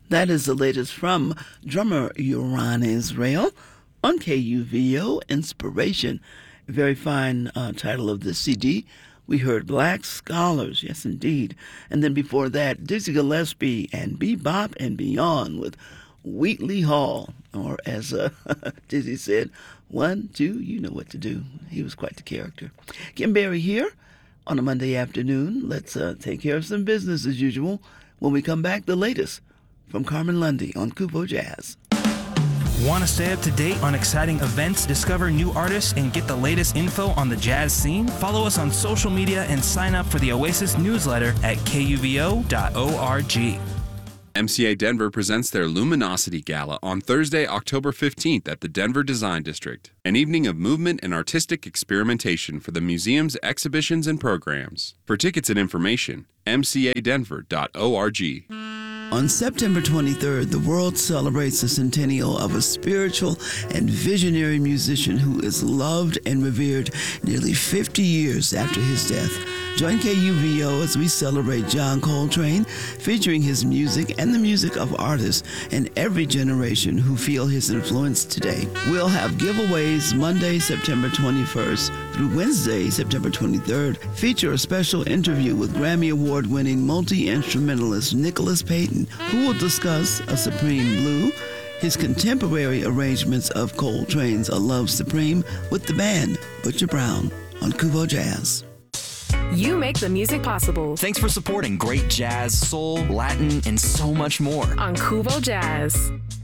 That is the latest from drummer Yoran Israel on KUVO Inspiration. A very fine title of the CD. We heard Black Scholars, yes indeed. And then before that, Dizzy Gillespie and Bebop and Beyond with Wheatley Hall. Or as Dizzy said, 1, 2, you know what to do. He was quite the character. Kim Berry here on a Monday afternoon. Let's take care of some business as usual. When we come back, the latest from Carmen Lundy on Kuvo Jazz. Want to stay up to date on exciting events, discover new artists, and get the latest info on the jazz scene? Follow us on social media and sign up for the Oasis newsletter at kuvo.org. MCA Denver presents their Luminosity Gala on Thursday, October 15th at the Denver Design District, an evening of movement and artistic experimentation for the museum's exhibitions and programs. For tickets and information, mcadenver.org. On September 23rd, the world celebrates the centennial of a spiritual and visionary musician who is loved and revered nearly 50 years after his death. Join KUVO as we celebrate John Coltrane, featuring his music and the music of artists in every generation who feel his influence today. We'll have giveaways Monday, September 21st through Wednesday, September 23rd. Feature a special interview with Grammy Award-winning multi-instrumentalist Nicholas Payton, who will discuss A Supreme Blue, his contemporary arrangements of Coltrane's A Love Supreme with the band Butcher Brown on Kuvo Jazz. You make the music possible. Thanks for supporting great jazz, soul, Latin, and so much more On Kuvo Jazz.